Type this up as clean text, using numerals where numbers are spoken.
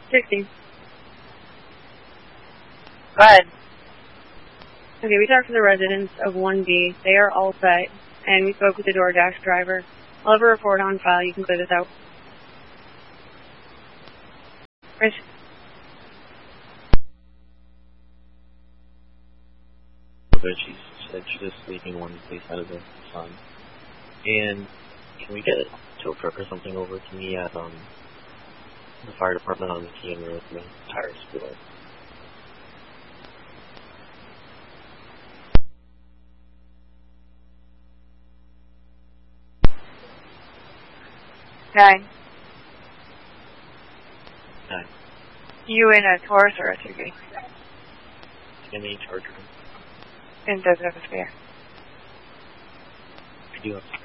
60. Go ahead. Okay, we talked to the residents of 1B. They are all set, and we spoke with the DoorDash driver. I'll have a report on file. You can clear this out. Chris? She said she's just sleeping one place out of the sun. And can we get a tow truck or something over to me at the fire department on the TN Road? My tires blew out. Nine. Nine. You in a Taurus or a SUV? In a Charger. And doesn't have a spare. I do have